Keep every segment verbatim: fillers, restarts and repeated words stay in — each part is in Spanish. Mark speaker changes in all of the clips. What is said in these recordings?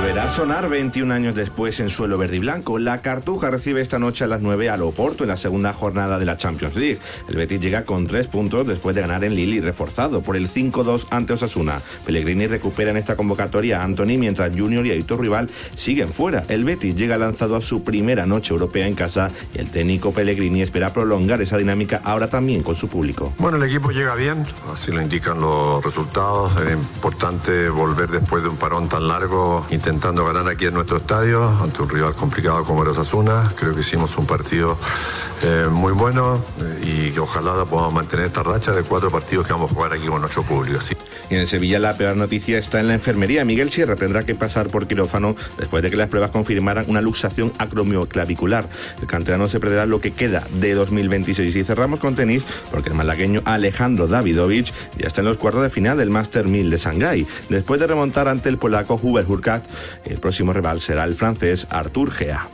Speaker 1: Volverá a sonar veintiún años después en suelo verde y blanco. La Cartuja recibe esta noche a las nueve al Oporto en la segunda jornada de la Champions League. El Betis llega con tres puntos después de ganar en Lille y reforzado por el cinco dos ante Osasuna. Pellegrini recupera en esta convocatoria a Antony mientras Junior y Aitor Rival siguen fuera. El Betis llega lanzado a su primera noche europea en casa y el técnico Pellegrini espera prolongar esa dinámica ahora también con su público.
Speaker 2: Bueno, el equipo llega bien, así lo indican los resultados. Es importante volver después de un parón tan largo, intentando ganar aquí en nuestro estadio, ante un rival complicado como el Osasuna. Creo que hicimos un partido eh, muy bueno eh, y que ojalá podamos mantener esta racha de cuatro partidos que vamos a jugar aquí con nuestro público. ¿Sí?
Speaker 1: Y en el Sevilla la peor noticia está en la enfermería. Miguel Sierra tendrá que pasar por quirófano después de que las pruebas confirmaran una luxación acromioclavicular. El canterano se perderá lo que queda de dos mil veintiséis. Y cerramos con tenis porque el malagueño Alejandro Davidovich ya está en los cuartos de final del Master mil de Shanghái. Después de remontar ante el polaco Hubert Hurkacz, el próximo rival será el francés Arthur Gea.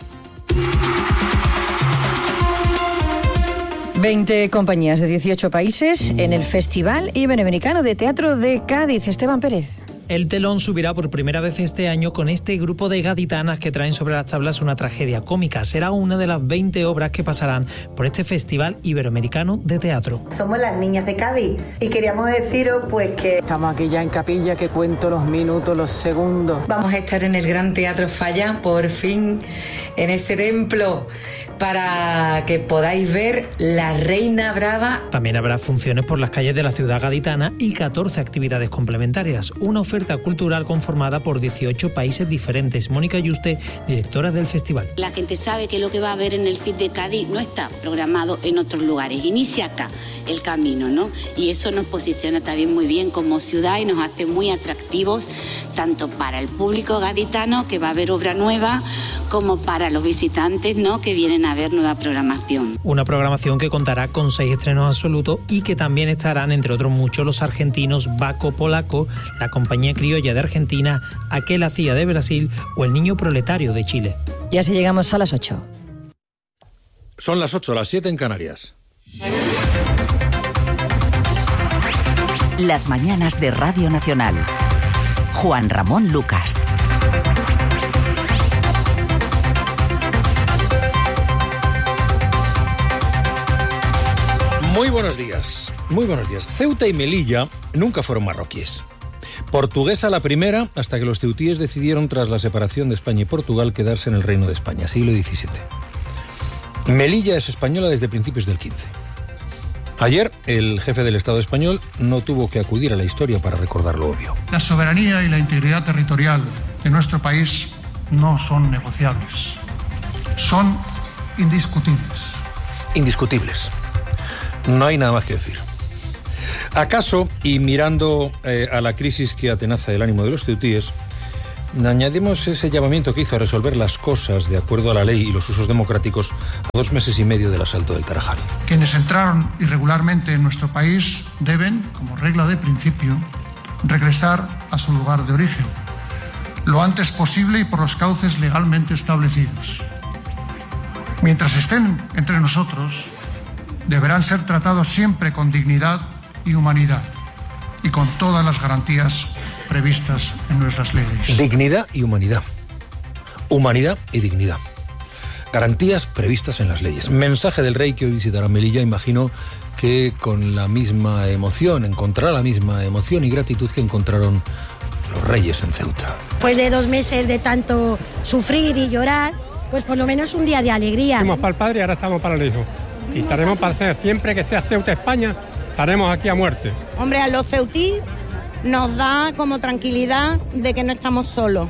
Speaker 3: veinte compañías de dieciocho países en el Festival Iberoamericano de Teatro de Cádiz. Esteban Pérez.
Speaker 4: El telón subirá por primera vez este año con este grupo de gaditanas que traen sobre las tablas una tragedia cómica. Será una de las veinte obras que pasarán por este Festival Iberoamericano de Teatro.
Speaker 5: Somos las niñas de Cádiz y queríamos deciros pues que
Speaker 6: estamos aquí ya en capilla, que cuento los minutos, los segundos.
Speaker 7: Vamos a estar en el Gran Teatro Falla, por fin, en ese templo, para que podáis ver La Reina Brava.
Speaker 4: También habrá funciones por las calles de la ciudad gaditana y catorce actividades complementarias. Una oferta cultural conformada por dieciocho países diferentes. Mónica Yuste, directora del festival.
Speaker 8: La gente sabe que lo que va a haber en el F I T de Cádiz no está programado en otros lugares. Inicia acá el camino, ¿no? Y eso nos posiciona también muy bien como ciudad y nos hace muy atractivos tanto para el público gaditano, que va a haber obra nueva, como para los visitantes, ¿no?, que vienen a ver nueva programación.
Speaker 4: Una programación que contará con seis estrenos absolutos y que también estarán, entre otros muchos, los argentinos Baco Polaco, la Compañía Criolla de Argentina, Aquel Hacía de Brasil o El Niño Proletario de Chile.
Speaker 3: Y así llegamos a las ocho.
Speaker 9: Son las ocho, las siete en Canarias.
Speaker 10: Las mañanas de Radio Nacional. Juan Ramón Lucas.
Speaker 9: Muy buenos días, muy buenos días. Ceuta y Melilla nunca fueron marroquíes. Portuguesa la primera, hasta que los ceutíes decidieron, tras la separación de España y Portugal, quedarse en el Reino de España, siglo diecisiete. Melilla es española desde principios del quince. Ayer, el jefe del Estado español no tuvo que acudir a la historia para recordar lo obvio.
Speaker 11: La soberanía y la integridad territorial de nuestro país no son negociables. Son indiscutibles.
Speaker 9: Indiscutibles. No hay nada más que decir. ¿Acaso, y mirando eh, a la crisis que atenaza el ánimo de los ceutíes, añadimos ese llamamiento que hizo a resolver las cosas de acuerdo a la ley y los usos democráticos a dos meses y medio del asalto del Tarajal?
Speaker 11: Quienes entraron irregularmente en nuestro país deben, como regla de principio, regresar a su lugar de origen, lo antes posible y por los cauces legalmente establecidos. Mientras estén entre nosotros, deberán ser tratados siempre con dignidad y humanidad y con todas las garantías previstas en nuestras leyes.
Speaker 9: Dignidad y humanidad. Humanidad y dignidad. Garantías previstas en las leyes. Mensaje del rey que hoy visitará Melilla, imagino que con la misma emoción, encontrará la misma emoción y gratitud que encontraron los reyes en Ceuta.
Speaker 12: Después de dos meses de tanto sufrir y llorar, pues por lo menos un día de alegría.
Speaker 13: Fuimos para el padre y ahora estamos para el hijo. Y estaremos para hacer, siempre que sea Ceuta, España, estaremos aquí a muerte.
Speaker 12: Hombre, a los ceutí nos da como tranquilidad de que no estamos solos.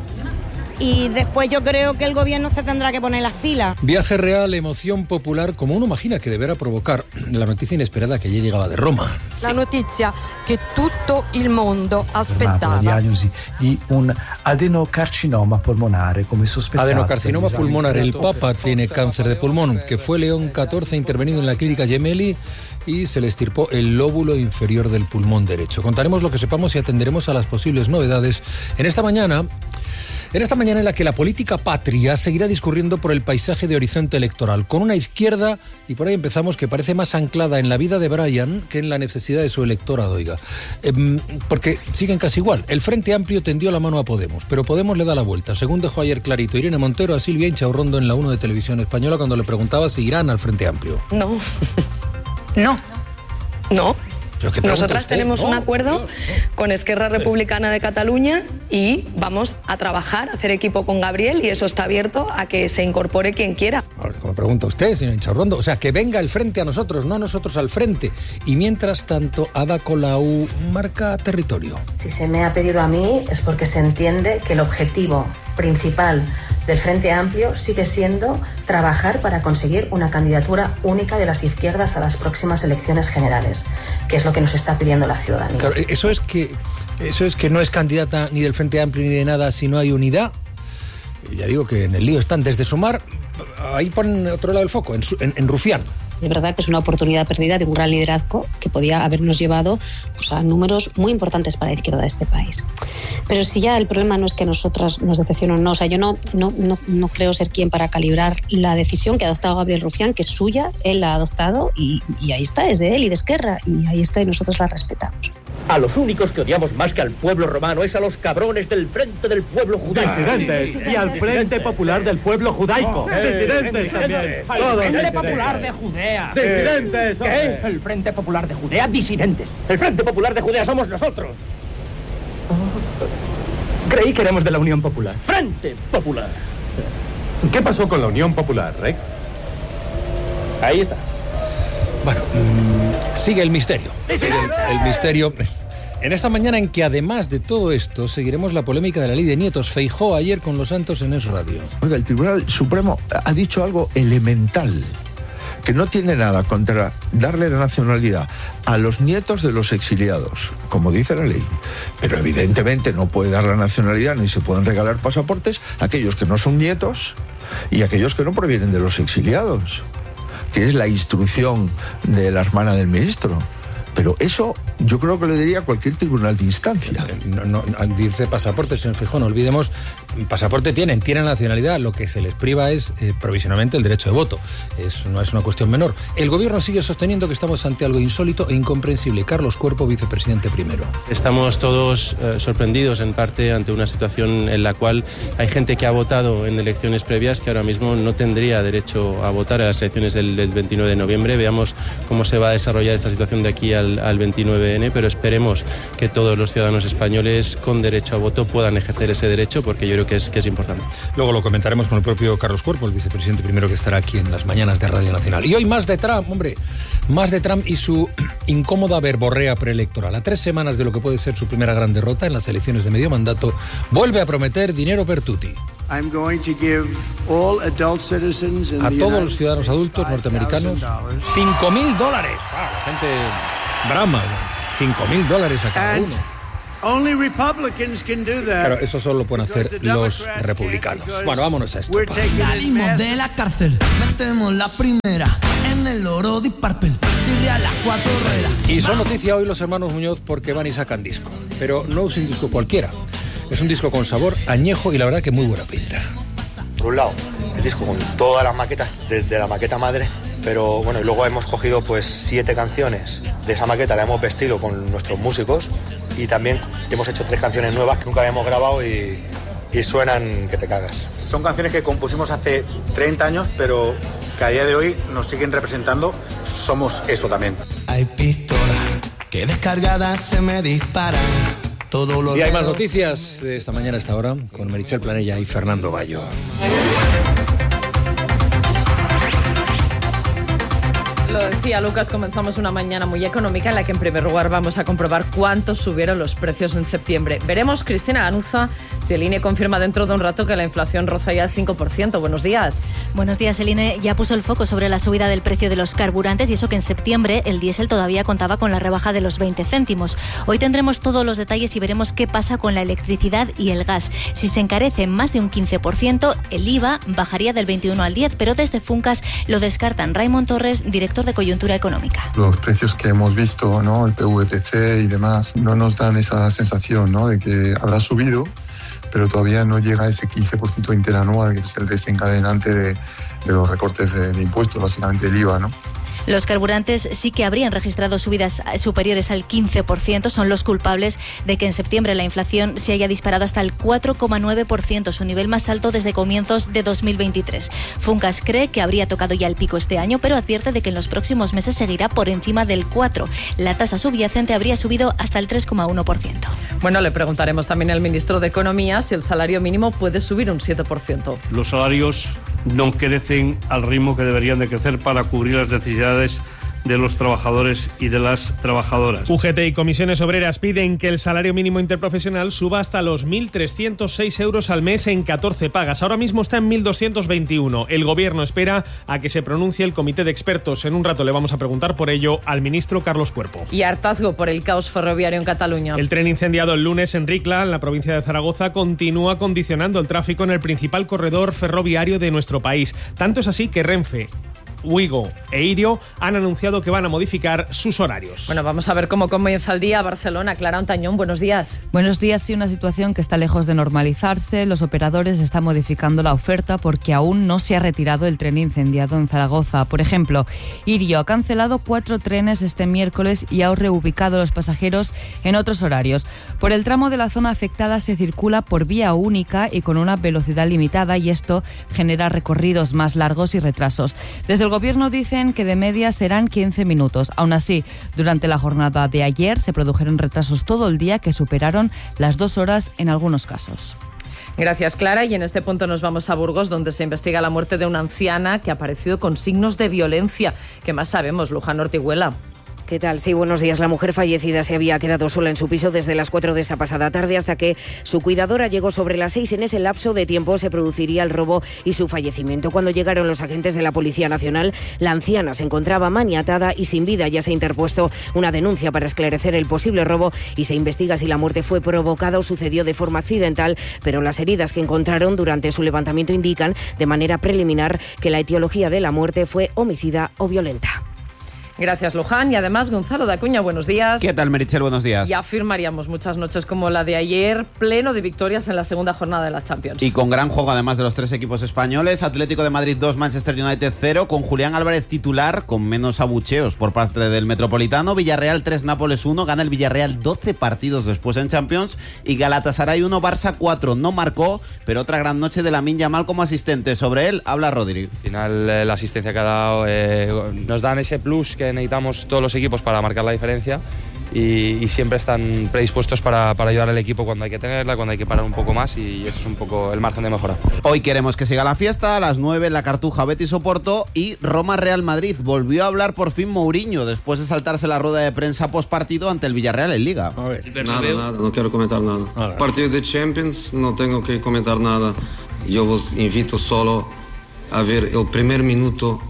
Speaker 12: Y después yo creo que el gobierno se tendrá que poner las pilas.
Speaker 9: Viaje real, emoción popular, como uno imagina que deberá provocar la noticia inesperada que ayer llegaba de Roma.
Speaker 14: La notizia che tutto il mondo aspettava.
Speaker 15: La diagnosi di un adenocarcinoma polmonare come sospettato.
Speaker 9: Adenocarcinoma pulmonar. El Papa tiene cáncer de pulmón, que fue León catorce intervenido en la clínica Gemelli y se le extirpó el lóbulo inferior del pulmón derecho. Contaremos lo que sepamos y atenderemos a las posibles novedades en esta mañana En esta mañana en la que la política patria seguirá discurriendo por el paisaje de horizonte electoral, con una izquierda, y por ahí empezamos, que parece más anclada en la vida de Brian que en la necesidad de su electorado, oiga. Eh, porque siguen casi igual. El Frente Amplio tendió la mano a Podemos, pero Podemos le da la vuelta. Según dejó ayer clarito Irene Montero a Silvia Inchaurrondo en la uno de Televisión Española cuando le preguntaba si irán al Frente Amplio.
Speaker 16: No. No. No. Nosotras
Speaker 9: usted,
Speaker 16: tenemos
Speaker 9: no,
Speaker 16: un acuerdo
Speaker 9: Dios, no.
Speaker 16: con Esquerra Republicana de Cataluña y vamos a trabajar, a hacer equipo con Gabriel, y eso está abierto a que se incorpore quien quiera.
Speaker 9: Ahora, como pregunta usted, señor Inchaurrondo, o sea, que venga el Frente a nosotros, no nosotros al Frente. Y mientras tanto, Ada Colau marca territorio.
Speaker 17: Si se me ha pedido a mí es porque se entiende que el objetivo principal del Frente Amplio sigue siendo trabajar para conseguir una candidatura única de las izquierdas a las próximas elecciones generales, que es lo que nos está pidiendo la ciudadanía.
Speaker 9: Claro, eso es que eso es que no es candidata ni del Frente Amplio ni de nada si no hay unidad. Ya digo que en el lío están desde Sumar, ahí ponen otro lado del foco, en, en, en Rufián.
Speaker 18: De verdad que es una oportunidad perdida de un gran liderazgo que podía habernos llevado pues, a números muy importantes para la izquierda de este país. Pero si ya el problema no es que nosotras nos decepcionen o no, o sea, yo no, no, no, no creo ser quien para calibrar la decisión que ha adoptado Gabriel Rufián, que es suya, él la ha adoptado y, y ahí está, es de él y de Esquerra, y ahí está y nosotros la respetamos.
Speaker 19: A los únicos que odiamos más que al pueblo romano es a los cabrones del Frente del Pueblo Judaico.
Speaker 20: Disidentes. Y al Frente Popular del Pueblo Judaico. Disidentes también.
Speaker 19: El Frente Popular de Judea.
Speaker 20: Disidentes.
Speaker 19: ¿Qué? El Frente Popular de Judea, disidentes. El Frente Popular de Judea somos nosotros.
Speaker 20: Creí que éramos de la Unión Popular.
Speaker 19: Frente Popular.
Speaker 20: ¿Qué pasó con la Unión Popular, Rey?
Speaker 19: Ahí está.
Speaker 9: Bueno, mmm, sigue el misterio. Sigue el, el misterio. En esta mañana en que además de todo esto seguiremos la polémica de la ley de nietos. Feijóo ayer con los Santos en Es Radio.
Speaker 21: Oiga, el Tribunal Supremo ha dicho algo elemental, que no tiene nada contra darle la nacionalidad a los nietos de los exiliados, como dice la ley. Pero evidentemente no puede dar la nacionalidad ni se pueden regalar pasaportes a aquellos que no son nietos y a aquellos que no provienen de los exiliados, que es la instrucción de la hermana del ministro. Pero eso yo creo que lo diría cualquier tribunal de instancia.
Speaker 9: No, no, dice pasaporte, señor Feijóo, no olvidemos, pasaporte tienen, tienen nacionalidad, lo que se les priva es eh, provisionalmente el derecho de voto. Es, no es una cuestión menor. El gobierno sigue sosteniendo que estamos ante algo insólito e incomprensible. Carlos Cuerpo, vicepresidente primero.
Speaker 22: Estamos todos eh, sorprendidos en parte ante una situación en la cual hay gente que ha votado en elecciones previas que ahora mismo no tendría derecho a votar a las elecciones del, del veintinueve de noviembre. Veamos cómo se va a desarrollar esta situación de aquí a Al, al veintinueve ene, pero esperemos que todos los ciudadanos españoles con derecho a voto puedan ejercer ese derecho, porque yo creo que es, que es importante.
Speaker 9: Luego lo comentaremos con el propio Carlos Cuerpo, el vicepresidente primero, que estará aquí en las mañanas de Radio Nacional. Y hoy más de Trump, hombre, más de Trump y su incómoda verborrea preelectoral. A tres semanas de lo que puede ser su primera gran derrota en las elecciones de medio mandato, vuelve a prometer dinero per tutti.
Speaker 23: I'm going to give all adult citizens in
Speaker 9: a
Speaker 23: the
Speaker 9: todos
Speaker 23: United
Speaker 9: los ciudadanos
Speaker 23: States
Speaker 9: adultos norteamericanos cinco mil dólares. Wow, la gente brama, cinco mil dólares a cada
Speaker 23: And
Speaker 9: uno.
Speaker 23: Only Republicans can do that.
Speaker 9: Claro, eso solo lo pueden hacer los republicanos. Bueno, vámonos a esto.
Speaker 24: Salimos de la cárcel, metemos la primera en el oro de Purple, chirria las cuatro ruedas.
Speaker 9: Y son noticia hoy los hermanos Muñoz porque van y sacan disco. Pero no es un disco cualquiera. Es un disco con sabor añejo y la verdad que muy buena pinta.
Speaker 25: Por un lado, el disco con todas las maquetas de, de la maqueta madre, pero bueno, y luego hemos cogido pues siete canciones de esa maqueta, la hemos vestido con nuestros músicos y también hemos hecho tres canciones nuevas que nunca habíamos grabado y, y suenan que te cagas. Son canciones que compusimos hace treinta años, pero que a día de hoy nos siguen representando. Somos eso también.
Speaker 24: Hay pistolas que descargadas se me disparan. Todo lo
Speaker 9: y hay más noticias de esta mañana a esta hora con Meritxell Planella y Fernando Bayo.
Speaker 26: Lo decía Lucas, comenzamos una mañana muy económica en la que en primer lugar vamos a comprobar cuánto subieron los precios en septiembre. Veremos, Cristina Ganuza, si el I N E confirma dentro de un rato que la inflación roza ya el cinco por ciento. Buenos días.
Speaker 27: Buenos días. El I N E ya puso el foco sobre la subida del precio de los carburantes y eso que en septiembre el diésel todavía contaba con la rebaja de los veinte céntimos. Hoy tendremos todos los detalles y veremos qué pasa con la electricidad y el gas. Si se encarece más de un quince por ciento, el I V A bajaría del veintiuno al diez, pero desde Funcas lo descartan. Raymond Torres, director director de Coyuntura Económica.
Speaker 1: Los precios que hemos visto, ¿no? El P V P C y demás, no nos dan esa sensación, ¿no? De que habrá subido, pero todavía no llega a ese quince por ciento interanual, que es el desencadenante de, de los recortes de, de impuestos, básicamente el I V A, ¿no?
Speaker 27: Los carburantes sí que habrían registrado subidas superiores al quince por ciento. Son los culpables de que en septiembre la inflación se haya disparado hasta el cuatro coma nueve por ciento, su nivel más alto desde comienzos de dos mil veintitrés. Funcas cree que habría tocado ya el pico este año, pero advierte de que en los próximos meses seguirá por encima del cuatro por ciento. La tasa subyacente habría subido hasta el tres coma uno por ciento.
Speaker 26: Bueno, le preguntaremos también al ministro de Economía si el salario mínimo puede subir un siete por ciento.
Speaker 2: Los salarios no crecen al ritmo que deberían de crecer para cubrir las necesidades de los trabajadores y de las trabajadoras.
Speaker 4: U G T y comisiones obreras piden que el salario mínimo interprofesional suba hasta los mil trescientos seis euros al mes en catorce pagas. Ahora mismo está en mil doscientos veintiuno. El Gobierno espera a que se pronuncie el comité de expertos. En un rato le vamos a preguntar por ello al ministro Carlos Cuerpo.
Speaker 26: Y hartazgo por el caos ferroviario en Cataluña.
Speaker 4: El tren incendiado el lunes en Ricla, en la provincia de Zaragoza, continúa condicionando el tráfico en el principal corredor ferroviario de nuestro país. Tanto es así que Renfe, Wigo e Irio han anunciado que van a modificar sus horarios.
Speaker 26: Bueno, vamos a ver cómo comienza el día. Barcelona, Clara Ontañón, buenos días.
Speaker 5: Buenos días, sí, una situación que está lejos de normalizarse. Los operadores están modificando la oferta porque aún no se ha retirado el tren incendiado en Zaragoza. Por ejemplo, Irio ha cancelado cuatro trenes este miércoles y ha reubicado a los pasajeros en otros horarios. Por el tramo de la zona afectada se circula por vía única y con una velocidad limitada, y esto genera recorridos más largos y retrasos. Desde el Gobierno dicen que de media serán quince minutos. Aún así, durante la jornada de ayer se produjeron retrasos todo el día que superaron las dos horas en algunos casos.
Speaker 26: Gracias, Clara. Y en este punto nos vamos a Burgos, donde se investiga la muerte de una anciana que ha aparecido con signos de violencia. ¿Qué más sabemos, Luján Ortiguela?
Speaker 6: ¿Qué tal? Sí, buenos días. La mujer fallecida se había quedado sola en su piso desde las cuatro de esta pasada tarde hasta que su cuidadora llegó sobre las seis. En ese lapso de tiempo se produciría el robo y su fallecimiento. Cuando llegaron los agentes de la Policía Nacional, la anciana se encontraba maniatada y sin vida. Ya se ha interpuesto una denuncia para esclarecer el posible robo y se investiga si la muerte fue provocada o sucedió de forma accidental, pero las heridas que encontraron durante su levantamiento indican de manera preliminar que la etiología de la muerte fue homicida o violenta.
Speaker 26: Gracias, Luján. Y además, Gonzalo de Acuña, buenos días.
Speaker 7: ¿Qué tal, Meritxell? Buenos días.
Speaker 26: Ya afirmaríamos muchas noches como la de ayer, pleno de victorias en la segunda jornada de la Champions.
Speaker 7: Y con gran juego, además, de los tres equipos españoles. Atlético de Madrid dos, Manchester United cero, con Julián Álvarez titular, con menos abucheos por parte del Metropolitano. Villarreal tres, Nápoles uno, gana el Villarreal doce partidos después en Champions. Y Galatasaray uno, Barça cuatro, no marcó, pero otra gran noche de Lamine Yamal como asistente. Sobre él habla Rodri.
Speaker 8: Al final, eh, la asistencia que ha dado eh, nos dan ese plus que necesitamos todos los equipos para marcar la diferencia y, y siempre están predispuestos para, para ayudar al equipo cuando hay que tenerla, cuando hay que parar un poco más, y eso es un poco el margen de mejora.
Speaker 7: Hoy queremos que siga la fiesta. A las nueve en la Cartuja, Betis Oporto y Roma Real Madrid. Volvió a hablar por fin Mourinho después de saltarse la rueda de prensa postpartido ante el Villarreal en Liga.
Speaker 28: A ver. Nada, nada, no quiero comentar nada. Partido de Champions, no tengo que comentar nada. Yo os invito solo a ver el primer minuto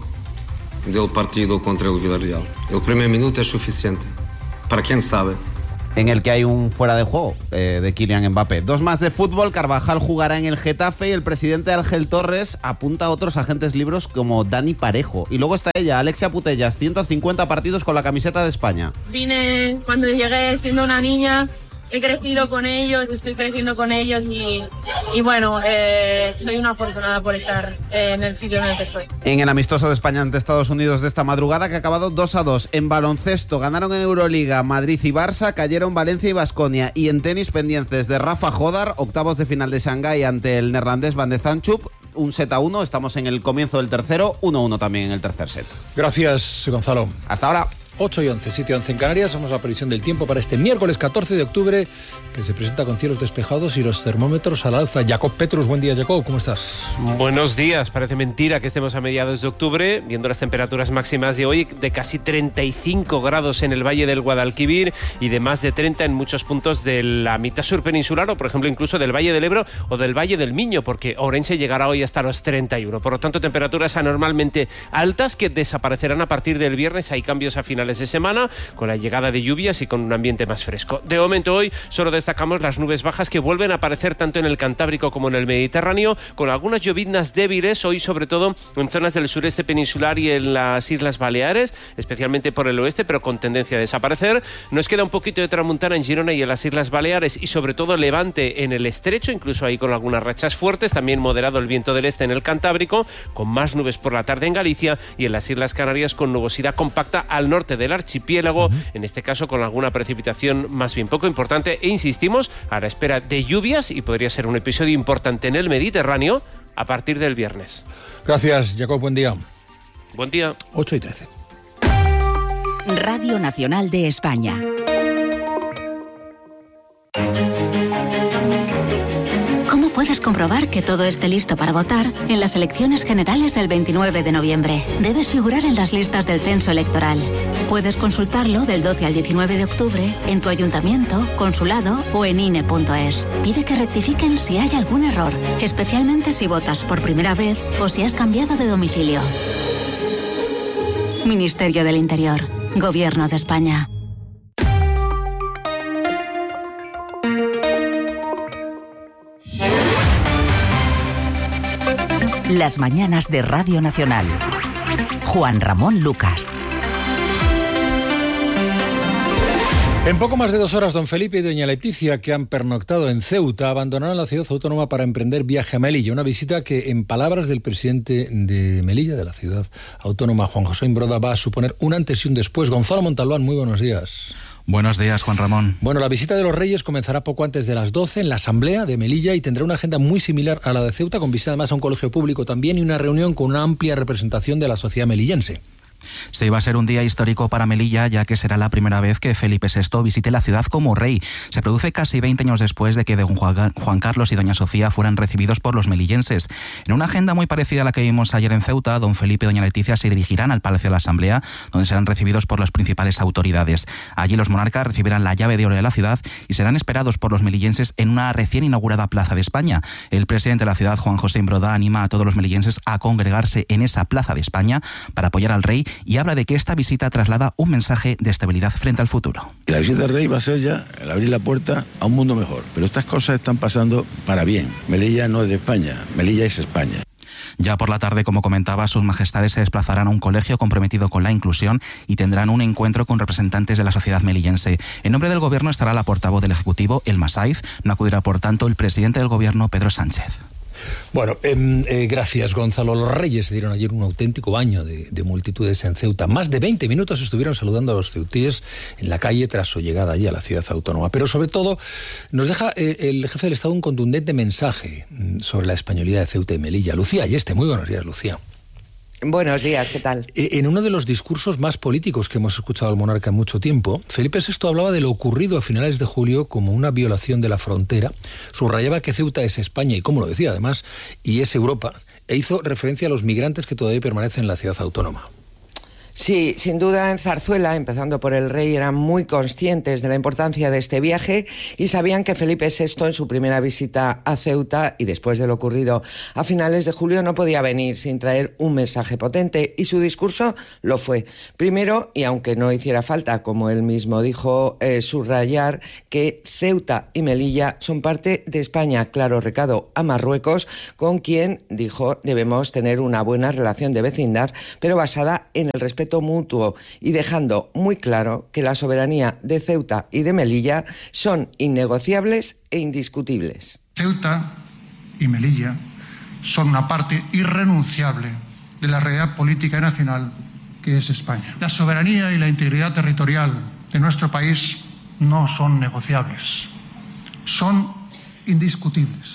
Speaker 28: del partido contra el Villarreal. El primer minuto es suficiente, para quien sabe.
Speaker 7: En el que hay un fuera de juego eh, de Kylian Mbappé. Dos más de fútbol. Carvajal jugará en el Getafe y el presidente Ángel Torres apunta a otros agentes libres como Dani Parejo. Y luego está ella, Alexia Putellas, ciento cincuenta partidos con la camiseta de España.
Speaker 29: Vine cuando llegué siendo una niña. He crecido con ellos, estoy creciendo con ellos y, y bueno, eh, soy una afortunada por estar eh, en el sitio en el que estoy.
Speaker 7: En el amistoso de España ante Estados Unidos de esta madrugada, que ha acabado dos a dos. En baloncesto ganaron en Euroliga Madrid y Barça, cayeron Valencia y Baskonia. Y en tenis, pendientes de Rafa Jodar, octavos de final de Shanghái ante el neerlandés Van de Zandschulp. Un set a uno, estamos en el comienzo del tercero, uno a uno también en el tercer set.
Speaker 9: Gracias, Gonzalo.
Speaker 7: Hasta ahora.
Speaker 9: ocho y once, siete y once en Canarias. Vamos a la previsión del tiempo para este miércoles catorce de octubre, que se presenta con cielos despejados y los termómetros al alza. Jacob Petrus, buen día, Jacob, ¿cómo estás?
Speaker 30: Buenos días. Parece mentira que estemos a mediados de octubre, viendo las temperaturas máximas de hoy de casi treinta y cinco grados en el Valle del Guadalquivir y de más de treinta en muchos puntos de la mitad sur peninsular, o por ejemplo incluso del Valle del Ebro o del Valle del Miño, porque Ourense llegará hoy hasta los treinta y uno. Por lo tanto, temperaturas anormalmente altas que desaparecerán a partir del viernes. Hay cambios a finales finales de semana, con la llegada de lluvias y con un ambiente más fresco. De momento hoy solo destacamos las nubes bajas que vuelven a aparecer tanto en el Cantábrico como en el Mediterráneo, con algunas lloviznas débiles, hoy sobre todo en zonas del sureste peninsular y en las Islas Baleares, especialmente por el oeste, pero con tendencia a desaparecer. Nos queda un poquito de tramuntana en Girona y en las Islas Baleares, y sobre todo levante en el estrecho, incluso ahí con algunas rachas fuertes, también moderado el viento del este en el Cantábrico, con más nubes por la tarde en Galicia, y en las Islas Canarias con nubosidad compacta al norte del archipiélago, uh-huh. en este caso con alguna precipitación más bien poco importante, e insistimos, a la espera de lluvias, y podría ser un episodio importante en el Mediterráneo a partir del viernes.
Speaker 9: Gracias, Jacob, buen día.
Speaker 30: Buen día.
Speaker 9: ocho y trece.
Speaker 3: Radio Nacional de España. ¿Cómo puedes comprobar que todo esté listo para votar en las elecciones generales del veintinueve de noviembre? Debes figurar en las listas del censo electoral. Puedes consultarlo del doce al diecinueve de octubre en tu ayuntamiento, consulado o en I N E punto es. Pide que rectifiquen si hay algún error, especialmente si votas por primera vez o si has cambiado de domicilio. Ministerio del Interior. Gobierno de España. Las mañanas de Radio Nacional. Juan Ramón Lucas.
Speaker 9: En poco más de dos horas, don Felipe y doña Leticia, que han pernoctado en Ceuta, abandonarán la ciudad autónoma para emprender viaje a Melilla. Una visita que, en palabras del presidente de Melilla, de la ciudad autónoma, Juan José Imbroda, va a suponer un antes y un después. Gonzalo Montalbán, muy buenos días.
Speaker 10: Buenos días, Juan Ramón.
Speaker 9: Bueno, la visita de los Reyes comenzará poco antes de las doce en la Asamblea de Melilla y tendrá una agenda muy similar a la de Ceuta, con visita además a un colegio público también y una reunión con una amplia representación de la sociedad melillense.
Speaker 10: Sí, va a ser un día histórico para Melilla, ya que será la primera vez que Felipe sexto visite la ciudad como rey. Se produce casi veinte años después de que don Juan Carlos y doña Sofía fueran recibidos por los melillenses. En una agenda muy parecida a la que vimos ayer en Ceuta, don Felipe y doña Leticia se dirigirán al Palacio de la Asamblea, donde serán recibidos por las principales autoridades. Allí los monarcas recibirán la llave de oro de la ciudad y serán esperados por los melillenses en una recién inaugurada Plaza de España. El presidente de la ciudad, Juan José Imbroda, anima a todos los melillenses a congregarse en esa Plaza de España para apoyar al rey, y habla de que esta visita traslada un mensaje de estabilidad frente al futuro.
Speaker 11: La visita del rey va a ser ya el abrir la puerta a un mundo mejor, pero estas cosas están pasando para bien. Melilla no es de España, Melilla es España.
Speaker 10: Ya por la tarde, como comentaba, sus majestades se desplazarán a un colegio comprometido con la inclusión y tendrán un encuentro con representantes de la sociedad melillense. En nombre del gobierno estará la portavoz del Ejecutivo, Elma Saiz. No acudirá, por tanto, el presidente del gobierno, Pedro Sánchez.
Speaker 9: Bueno, eh, eh, gracias, Gonzalo. Los Reyes se dieron ayer un auténtico baño de, de multitudes en Ceuta. Más de veinte minutos estuvieron saludando a los ceutíes en la calle tras su llegada allí a la ciudad autónoma. Pero sobre todo nos deja eh, el jefe del Estado un contundente mensaje sobre la españolidad de Ceuta y Melilla. Lucía Ayeste, muy buenos días, Lucía.
Speaker 12: Buenos días, ¿qué tal?
Speaker 9: En uno de los discursos más políticos que hemos escuchado al monarca en mucho tiempo, Felipe sexto hablaba de lo ocurrido a finales de julio como una violación de la frontera, subrayaba que Ceuta es España, y como lo decía además, y es Europa, e hizo referencia a los migrantes que todavía permanecen en la ciudad autónoma.
Speaker 12: Sí, sin duda en Zarzuela, empezando por el rey, eran muy conscientes de la importancia de este viaje y sabían que Felipe sexto, en su primera visita a Ceuta y después de lo ocurrido a finales de julio, no podía venir sin traer un mensaje potente, y su discurso lo fue. Primero, y aunque no hiciera falta, como él mismo dijo, eh, subrayar que Ceuta y Melilla son parte de España. Claro recado a Marruecos, con quien, dijo, debemos tener una buena relación de vecindad, pero basada en el respeto mutuo, y dejando muy claro que la soberanía de Ceuta y de Melilla son innegociables e indiscutibles.
Speaker 13: Ceuta y Melilla son una parte irrenunciable de la realidad política y nacional que es España. La soberanía y la integridad territorial de nuestro país no son negociables, son indiscutibles.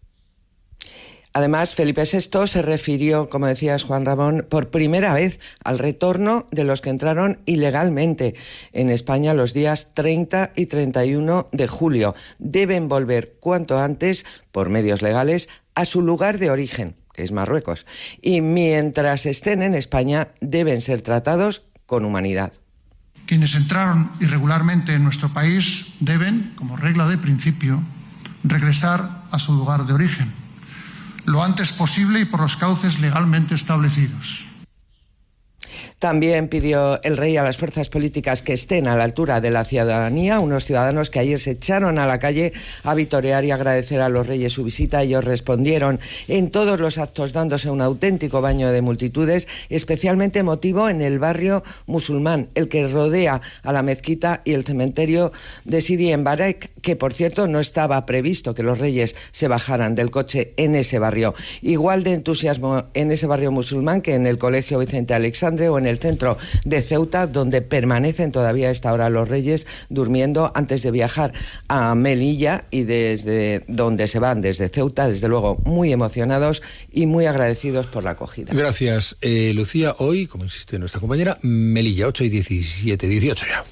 Speaker 12: Además, Felipe sexto se refirió, como decías, Juan Ramón, por primera vez al retorno de los que entraron ilegalmente en España los días treinta y treinta y uno de julio. Deben volver cuanto antes, por medios legales, a su lugar de origen, que es Marruecos. Y mientras estén en España, deben ser tratados con humanidad.
Speaker 13: Quienes entraron irregularmente en nuestro país deben, como regla de principio, regresar a su lugar de origen lo antes posible y por los cauces legalmente establecidos.
Speaker 12: También pidió el rey a las fuerzas políticas que estén a la altura de la ciudadanía, unos ciudadanos que ayer se echaron a la calle a vitorear y agradecer a los reyes su visita. Ellos respondieron en todos los actos dándose un auténtico baño de multitudes, especialmente emotivo en el barrio musulmán, el que rodea a la mezquita y el cementerio de Sidi en Barek, que por cierto no estaba previsto que los reyes se bajaran del coche en ese barrio. Igual de entusiasmo en ese barrio musulmán que en el Colegio Vicente Alexandre o en el centro de Ceuta, donde permanecen todavía a esta hora los reyes durmiendo antes de viajar a Melilla, y desde donde se van, desde Ceuta, desde luego muy emocionados y muy agradecidos por la acogida.
Speaker 9: Gracias, eh, Lucía. Hoy, como insiste nuestra compañera, Melilla, ocho y diecisiete, dieciocho ya.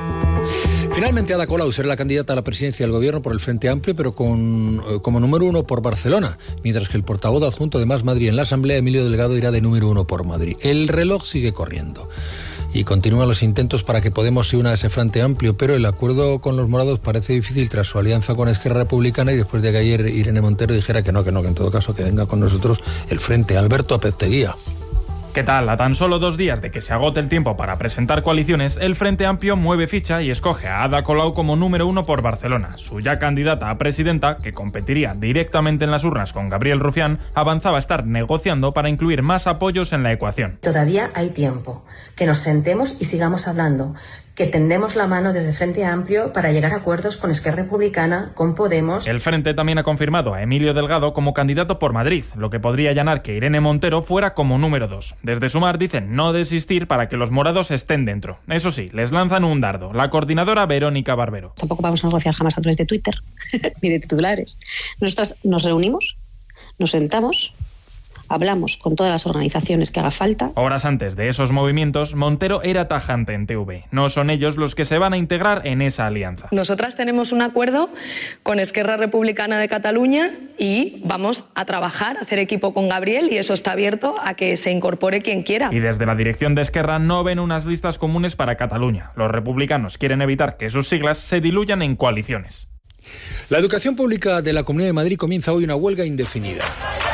Speaker 9: Finalmente Ada Colau será la candidata a la presidencia del gobierno por el Frente Amplio, pero con, eh, como número uno por Barcelona, mientras que el portavoz adjunto de Más Madrid en la Asamblea, Emilio Delgado, irá de número uno por Madrid. El reloj sigue corriendo y continúan los intentos para que Podemos se una a ese Frente Amplio, pero el acuerdo con los morados parece difícil tras su alianza con Esquerra Republicana y después de que ayer Irene Montero dijera que no, que no, que en todo caso que venga con nosotros el Frente. Alberto Apezteguía.
Speaker 14: ¿Qué tal? A tan solo dos días de que se agote el tiempo para presentar coaliciones, el Frente Amplio mueve ficha y escoge a Ada Colau como número uno por Barcelona. Su ya candidata a presidenta, que competiría directamente en las urnas con Gabriel Rufián, avanzaba a estar negociando para incluir más apoyos en la ecuación.
Speaker 15: Todavía hay tiempo. Que nos sentemos y sigamos hablando. Que tendemos la mano desde Frente Amplio para llegar a acuerdos con Esquerra Republicana, con Podemos.
Speaker 14: El Frente también ha confirmado a Emilio Delgado como candidato por Madrid, lo que podría allanar que Irene Montero fuera como número dos. Desde Sumar dicen no desistir para que los morados estén dentro. Eso sí, les lanzan un dardo. La coordinadora Verónica Barbero.
Speaker 16: Tampoco vamos a negociar jamás a través de Twitter ni de titulares. Nosotras nos reunimos, nos sentamos, hablamos con todas las organizaciones que haga falta.
Speaker 14: Horas antes de esos movimientos, Montero era tajante en T V. No son ellos los que se van a integrar en esa alianza.
Speaker 17: Nosotras tenemos un acuerdo con Esquerra Republicana de Cataluña y vamos a trabajar, a hacer equipo con Gabriel, y eso está abierto a que se incorpore quien quiera.
Speaker 14: Y desde la dirección de Esquerra no ven unas listas comunes para Cataluña. Los republicanos quieren evitar que sus siglas se diluyan en coaliciones.
Speaker 9: La educación pública de la Comunidad de Madrid comienza hoy una huelga indefinida.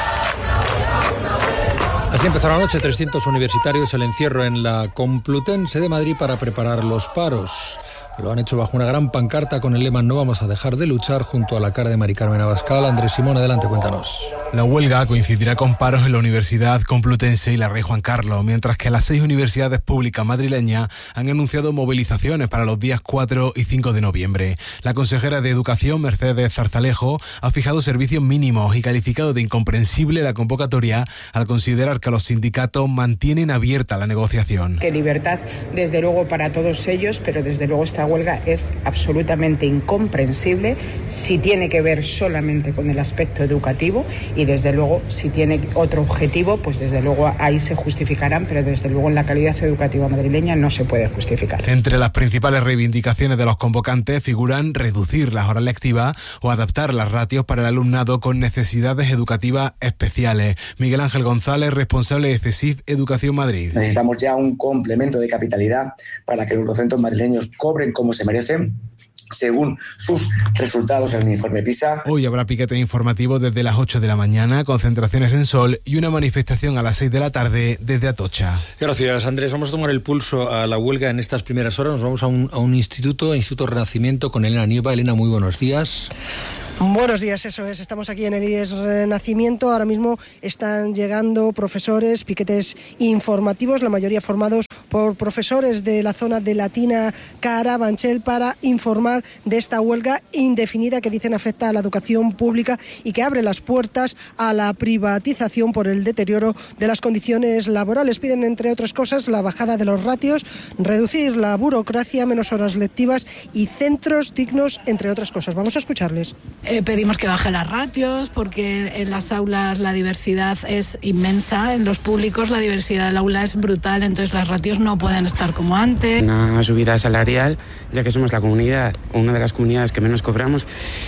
Speaker 9: Así empezó anoche trescientos universitarios el encierro en la Complutense de Madrid para preparar los paros. Lo han hecho bajo una gran pancarta con el lema "No vamos a dejar de luchar", junto a la cara de Mari Carmen Abascal. Andrés Simón, adelante, cuéntanos.
Speaker 18: La huelga coincidirá con paros en la Universidad Complutense y la Rey Juan Carlos, mientras que las seis universidades públicas madrileñas han anunciado movilizaciones para los días cuatro y cinco de noviembre. La consejera de Educación, Mercedes Zarzalejo, ha fijado servicios mínimos y calificado de incomprensible la convocatoria al considerar que los sindicatos mantienen abierta la negociación.
Speaker 19: Que libertad, desde luego, para todos ellos, pero desde luego esta huelga es absolutamente incomprensible si tiene que ver solamente con el aspecto educativo, y desde luego si tiene otro objetivo, pues desde luego ahí se justificarán, pero desde luego en la calidad educativa madrileña no se puede justificar.
Speaker 18: Entre las principales reivindicaciones de los convocantes figuran reducir las horas lectivas o adaptar las ratios para el alumnado con necesidades educativas especiales. Miguel Ángel González, responsable de CESIF Educación Madrid.
Speaker 20: Necesitamos ya un complemento de capitalidad para que los docentes madrileños cobren como se merecen, según sus resultados en el informe PISA.
Speaker 18: Hoy habrá piquete informativo desde las ocho de la mañana, concentraciones en Sol y una manifestación a las seis de la tarde desde Atocha.
Speaker 9: Gracias, Andrés. Vamos a tomar el pulso a la huelga en estas primeras horas. Nos vamos a un, a un instituto, Instituto Renacimiento, con Elena Nieva. Elena, muy buenos días.
Speaker 21: Buenos días, eso es. Estamos aquí en el I E S Renacimiento. Ahora mismo están llegando profesores, piquetes informativos, la mayoría formados por profesores de la zona de Latina Carabanchel, para informar de esta huelga indefinida que dicen afecta a la educación pública y que abre las puertas a la privatización por el deterioro de las condiciones laborales. Piden, entre otras cosas, la bajada de los ratios, reducir la burocracia, menos horas lectivas y centros dignos, entre otras cosas. Vamos a escucharles.
Speaker 22: Eh, pedimos que baje las ratios porque en las aulas la diversidad es inmensa, en los públicos la diversidad del aula es brutal, entonces las ratios no pueden estar como antes.
Speaker 23: Una subida salarial, ya que somos la comunidad, una de las comunidades que menos cobramos,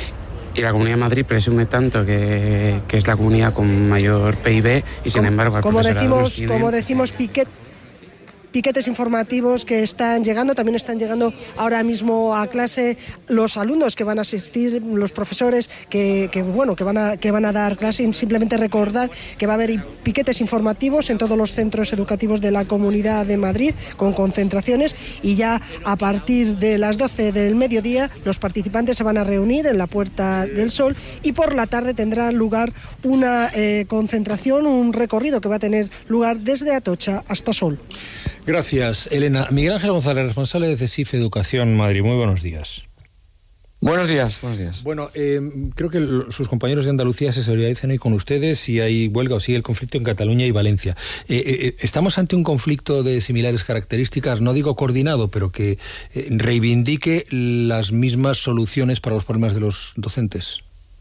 Speaker 23: y la Comunidad de Madrid presume tanto que, que es la comunidad con mayor P I B y sin embargo al
Speaker 21: como
Speaker 23: profesorado
Speaker 21: decimos,
Speaker 23: nos tiene...
Speaker 21: como decimos, piquete. piquetes informativos que están llegando, también están llegando ahora mismo a clase los alumnos que van a asistir, los profesores que, que bueno, que van a que van a dar clase. Y simplemente recordar que va a haber piquetes informativos en todos los centros educativos de la Comunidad de Madrid con concentraciones, y ya a partir de las doce del mediodía los participantes se van a reunir en la Puerta del Sol, y por la tarde tendrá lugar una eh, concentración, un recorrido que va a tener lugar desde Atocha hasta Sol.
Speaker 9: Gracias, Elena. Miguel Ángel González, responsable de CESIF Educación Madrid. Muy buenos días.
Speaker 1: Buenos días, buenos días.
Speaker 9: Bueno, eh, creo que l- sus compañeros de Andalucía se solidarizan hoy con ustedes si hay huelga o sigue el conflicto en Cataluña y Valencia. Eh, eh, ¿Estamos ante un conflicto de similares características? No digo coordinado, pero que eh, reivindique las mismas soluciones para los problemas de los docentes.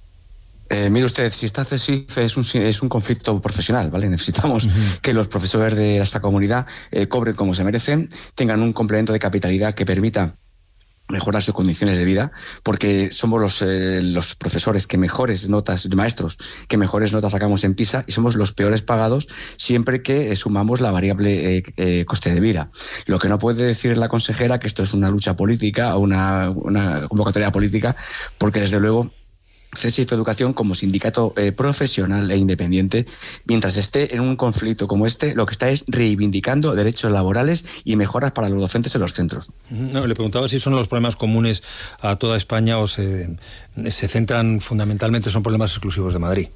Speaker 1: Eh, mire usted, si está CESIF es un, es un conflicto profesional, ¿vale? Necesitamos uh-huh. que los profesores de esta comunidad eh, cobren como se merecen, tengan un complemento de capitalidad que permita mejorar sus condiciones de vida, porque somos los, eh, los profesores que mejores notas, maestros, que mejores notas sacamos en PISA, y somos los peores pagados siempre que eh, sumamos la variable eh, eh, coste de vida. Lo que no puede decir la consejera que esto es una lucha política o una, una convocatoria política, porque desde luego CESIF Educación, como sindicato eh, profesional e independiente, mientras esté en un conflicto como este, lo que está es reivindicando derechos laborales y mejoras para los docentes en los centros.
Speaker 9: No, le preguntaba si son los problemas comunes a toda España o se, se centran fundamentalmente, son problemas exclusivos de Madrid.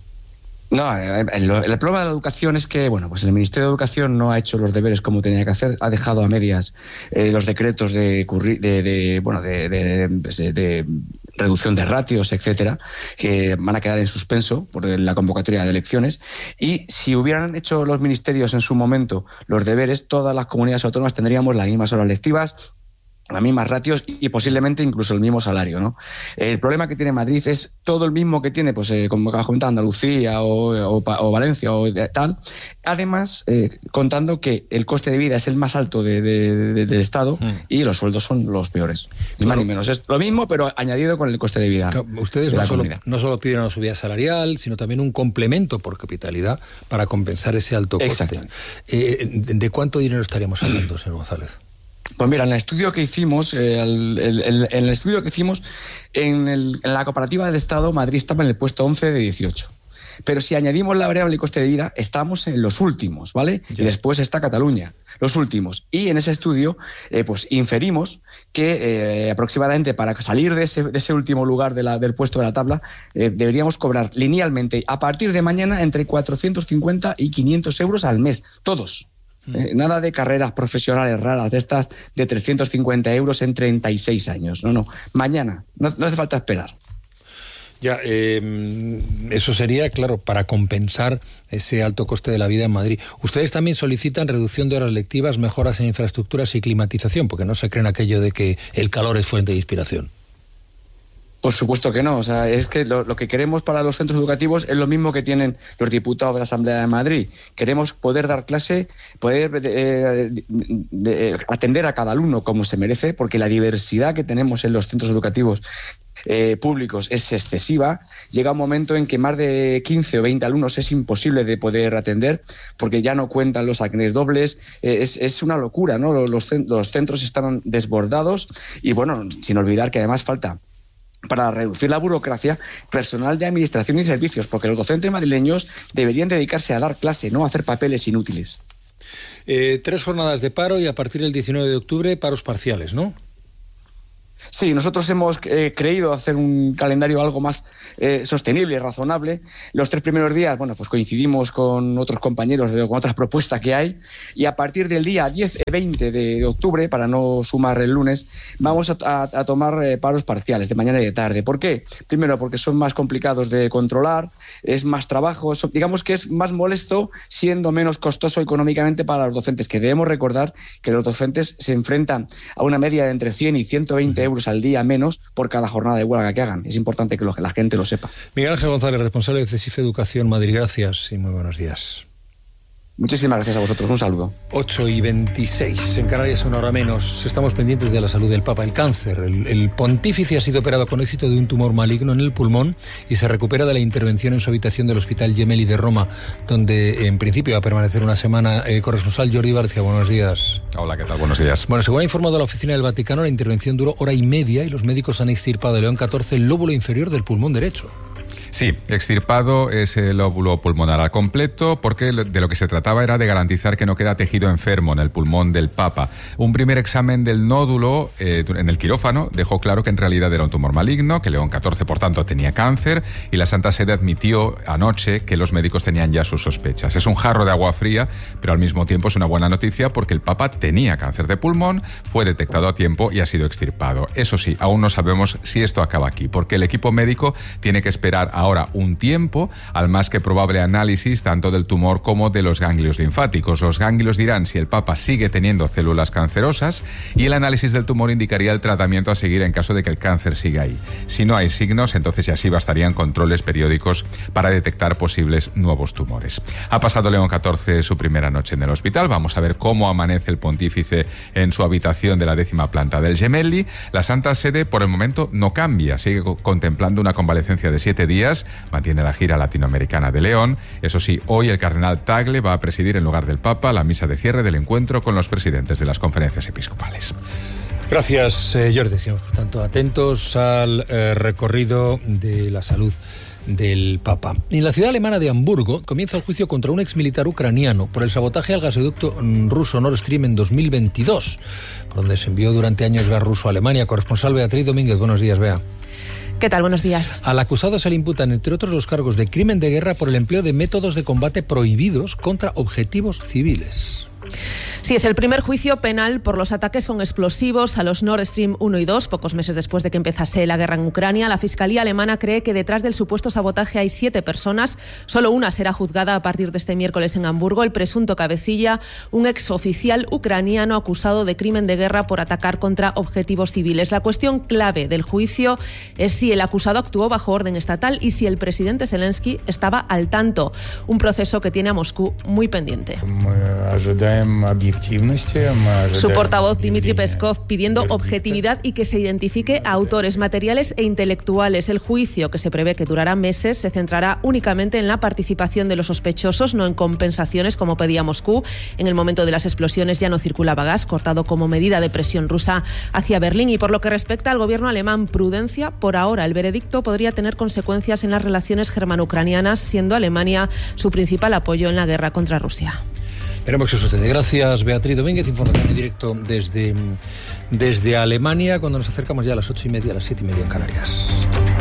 Speaker 1: No, el, el problema de la educación es que, bueno, pues el Ministerio de Educación no ha hecho los deberes como tenía que hacer, ha dejado a medias eh, los decretos de, de, de bueno, de, de, de, de reducción de ratios, etcétera, que van a quedar en suspenso por la convocatoria de elecciones. Y si hubieran hecho los ministerios en su momento los deberes, todas las comunidades autónomas tendríamos las mismas horas lectivas, las mismas ratios y posiblemente incluso el mismo salario, ¿no? El problema que tiene Madrid es todo el mismo que tiene, pues eh, como acabas comentando, Andalucía o, o, o Valencia o tal. Además, eh, contando que el coste de vida es el más alto de, de, de, del Estado mm. y los sueldos son los peores. Ni más ni menos. Es lo mismo, pero añadido con el coste de vida.
Speaker 9: Claro, ustedes
Speaker 1: de
Speaker 9: no,
Speaker 1: la
Speaker 9: solo,
Speaker 1: comunidad.
Speaker 9: no solo piden una subida salarial, sino también un complemento por capitalidad para compensar ese alto coste. Eh, ¿De cuánto dinero estaríamos hablando, señor González?
Speaker 1: Pues mira, en el estudio que hicimos, eh, el, el, el, en el estudio que hicimos en, el, en la comparativa del Estado, Madrid estaba en el puesto once de dieciocho. Pero si añadimos la variable y coste de vida, estamos en los últimos, ¿vale? Yeah. Y después está Cataluña, los últimos. Y en ese estudio, eh, pues inferimos que eh, aproximadamente para salir de ese, de ese último lugar de la, del puesto de la tabla, eh, deberíamos cobrar linealmente a partir de mañana entre cuatrocientos cincuenta y quinientos euros al mes, todos. Eh, nada de carreras profesionales raras de estas de trescientos cincuenta euros en treinta y seis años. No, no. Mañana. No, no hace falta esperar.
Speaker 9: Ya, eh, eso sería, claro, para compensar ese alto coste de la vida en Madrid. Ustedes también solicitan reducción de horas lectivas, mejoras en infraestructuras y climatización, porque no se creen aquello de que el calor es fuente de inspiración.
Speaker 1: Por supuesto que no. O sea, es que lo, lo que queremos para los centros educativos es lo mismo que tienen los diputados de la Asamblea de Madrid. Queremos poder dar clase, poder eh, de, de, atender a cada alumno como se merece, porque la diversidad que tenemos en los centros educativos eh, públicos es excesiva. Llega un momento en que más de quince o veinte alumnos es imposible de poder atender, porque ya no cuentan los acnes dobles. Eh, es, es una locura, ¿no? Los, los centros están desbordados y, bueno, sin olvidar que además falta, para reducir la burocracia, personal de administración y servicios, porque los docentes madrileños deberían dedicarse a dar clase, no a hacer papeles inútiles.
Speaker 9: Eh, tres jornadas de paro y a partir del diecinueve de octubre paros parciales, ¿no?
Speaker 1: Sí, nosotros hemos eh, creído hacer un calendario algo más eh, sostenible y razonable. Los tres primeros días, bueno, pues coincidimos con otros compañeros, con otras propuestas que hay, y a partir del día diez y veinte de octubre, para no sumar el lunes, vamos a, a, a tomar eh, paros parciales de mañana y de tarde. ¿Por qué? Primero, porque son más complicados de controlar, es más trabajo, son, digamos que es más molesto, siendo menos costoso económicamente para los docentes, que debemos recordar que los docentes se enfrentan a una media de entre cien y ciento veinte euros al día menos por cada jornada de huelga que hagan. Es importante que, lo, que la gente lo sepa.
Speaker 9: Miguel Ángel González, responsable de CESIF Educación Madrid, gracias y muy buenos días.
Speaker 1: Muchísimas gracias a vosotros, un saludo.
Speaker 9: ocho y veintiséis, en Canarias una hora menos. Estamos pendientes de la salud del Papa. El cáncer, el, el pontífice ha sido operado con éxito de un tumor maligno en el pulmón y se recupera de la intervención en su habitación del Hospital Gemelli de Roma, donde en principio va a permanecer una semana. Eh, corresponsal Jordi Barcia, buenos días.
Speaker 2: Hola, ¿qué tal? Buenos días.
Speaker 9: Bueno, según ha informado la Oficina del Vaticano, la intervención duró hora y media y los médicos han extirpado de León catorce el lóbulo inferior del pulmón derecho.
Speaker 2: Sí, extirpado ese lóbulo pulmonar al completo, porque de lo que se trataba era de garantizar que no queda tejido enfermo en el pulmón del Papa. Un primer examen del nódulo eh, en el quirófano dejó claro que en realidad era un tumor maligno, que León catorce por tanto tenía cáncer, y la Santa Sede admitió anoche que los médicos tenían ya sus sospechas. Es un jarro de agua fría, pero al mismo tiempo es una buena noticia porque el Papa tenía cáncer de pulmón, fue detectado a tiempo y ha sido extirpado. Eso sí, aún no sabemos si esto acaba aquí, porque el equipo médico tiene que esperar a ahora un tiempo al más que probable análisis tanto del tumor como de los ganglios linfáticos. Los ganglios dirán si el Papa sigue teniendo células cancerosas y el análisis del tumor indicaría el tratamiento a seguir en caso de que el cáncer siga ahí. Si no hay signos, entonces ya sí bastarían controles periódicos para detectar posibles nuevos tumores. Ha pasado León catorce su primera noche en el hospital. Vamos a ver cómo amanece el pontífice en su habitación de la décima planta del Gemelli. La Santa Sede por el momento no cambia, sigue contemplando una convalecencia de siete días. Mantiene la gira latinoamericana de León. Eso sí, hoy el cardenal Tagle va a presidir en lugar del Papa la misa de cierre del encuentro con los presidentes de las conferencias episcopales.
Speaker 9: Gracias, eh, Jordi. Sigamos, por tanto, atentos al eh, recorrido de la salud del Papa. En la ciudad alemana de Hamburgo comienza el juicio contra un exmilitar ucraniano por el sabotaje al gasoducto ruso Nord Stream en dos mil veintidós, por donde se envió durante años gas ruso a Alemania. Corresponsal Beatriz Domínguez, buenos días, Bea.
Speaker 4: ¿Qué tal? Buenos días.
Speaker 9: Al acusado se le imputan, entre otros, los cargos de crimen de guerra por el empleo de métodos de combate prohibidos contra objetivos civiles.
Speaker 4: Sí, es el primer juicio penal por los ataques con explosivos a los Nord Stream uno y dos, pocos meses después de que empezase la guerra en Ucrania. La Fiscalía alemana cree que detrás del supuesto sabotaje hay siete personas. Solo una será juzgada a partir de este miércoles en Hamburgo. El presunto cabecilla, un exoficial ucraniano acusado de crimen de guerra por atacar contra objetivos civiles. La cuestión clave del juicio es si el acusado actuó bajo orden estatal y si el presidente Zelensky estaba al tanto. Un proceso que tiene a Moscú muy pendiente. Su portavoz Dmitry Peskov pidiendo objetividad y que se identifique a autores materiales e intelectuales. El juicio, que se prevé que durará meses, se centrará únicamente en la participación de los sospechosos, no en compensaciones como pedía Moscú. En el momento de las explosiones ya no circulaba gas, cortado como medida de presión rusa hacia Berlín. Y por lo que respecta al gobierno alemán, prudencia por ahora. El veredicto podría tener consecuencias en las relaciones germano-ucranianas, siendo Alemania su principal apoyo en la guerra contra Rusia.
Speaker 9: Veremos qué sucede. Gracias, Beatriz Domínguez. Información en directo desde, desde Alemania, cuando nos acercamos ya a las ocho y media, a las siete y media en Canarias.